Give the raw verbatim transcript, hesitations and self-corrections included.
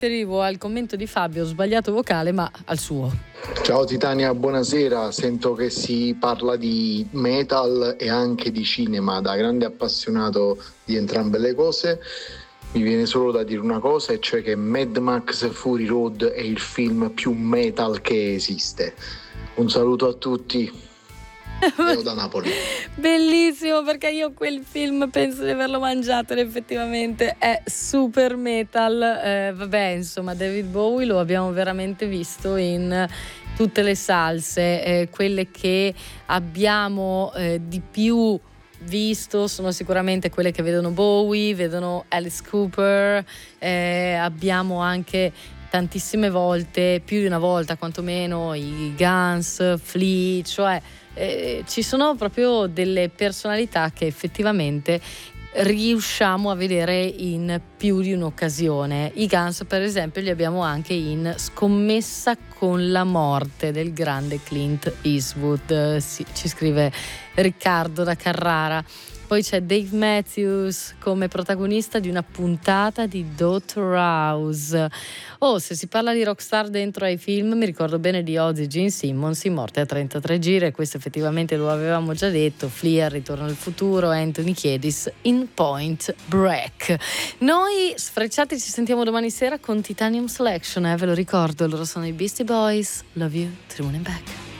Arrivo al commento di Fabio, sbagliato vocale, ma al suo. Ciao Titania, buonasera. Sento che si parla di metal e anche di cinema. Da grande appassionato di entrambe le cose, mi viene solo da dire una cosa, e cioè che Mad Max Fury Road è il film più metal che esiste. Un saluto a tutti. Io da Napoli. Bellissimo, perché io quel film penso di averlo mangiato ed effettivamente è super metal. Eh, vabbè, insomma, David Bowie lo abbiamo veramente visto in tutte le salse, eh, quelle che abbiamo eh, di più visto sono sicuramente quelle che vedono Bowie, vedono Alice Cooper, eh, abbiamo anche tantissime volte, più di una volta quantomeno, i Guns, Flea, cioè Eh, ci sono proprio delle personalità che effettivamente riusciamo a vedere in più di un'occasione. I Guns, per esempio, li abbiamo anche in Scommessa con la morte del grande Clint Eastwood, sì, ci scrive Riccardo da Carrara. Poi c'è Dave Matthews come protagonista di una puntata di Doctor House. Oh, se si parla di rockstar dentro ai film, mi ricordo bene di Ozzy Gene Simmons in Morte a trentatré giri, e questo effettivamente lo avevamo già detto. Flea, Ritorno al futuro, Anthony Kiedis in Point Break. Noi sfrecciati ci sentiamo domani sera con Titanium Selection, eh, ve lo ricordo, loro sono i Beastie Boys. Love you, True Moon and Back.